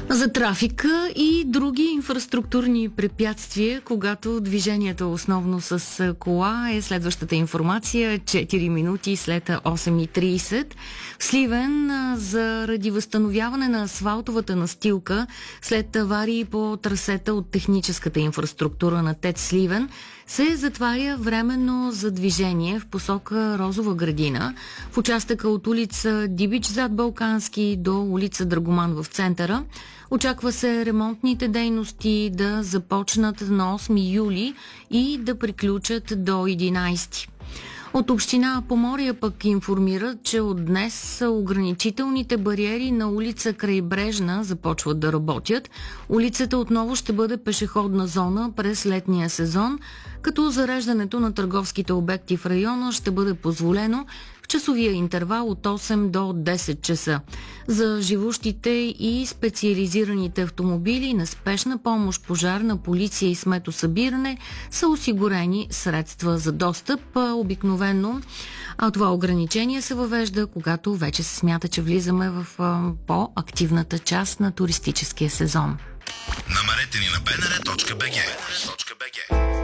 За трафика и други инфраструктурни препятствия, когато движението основно с кола е следващата информация 4 минути след 8:30. В Сливен заради възстановяване на асфалтовата настилка след аварии по трасета от техническата инфраструктура на ТЕЦ Сливен се затваря временно за движение в посока Розова градина в участъка от улица Дибич зад Балкански до улица Драгоман в центъра. Очаква се ремонтните дейности да започнат на 8 юли и да приключат до 11. От община Поморие пък информират, че от днес ограничителните бариери на улица Крайбрежна започват да работят. Улицата отново ще бъде пешеходна зона през летния сезон, като зареждането на търговските обекти в района ще бъде позволено в часовия интервал от 8 до 10 часа. За живущите и специализираните автомобили на спешна помощ, пожарна полиция и сметосъбиране са осигурени средства за достъп. Обикновено това ограничение се въвежда, когато вече се смята, че влизаме в по-активната част на туристическия сезон. Намерете ни на bnr.bg.